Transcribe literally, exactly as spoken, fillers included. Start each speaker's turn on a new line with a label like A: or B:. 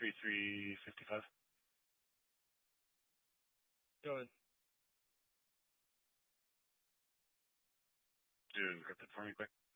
A: three three five five.
B: Go ahead.
A: Do encrypt it for me quick.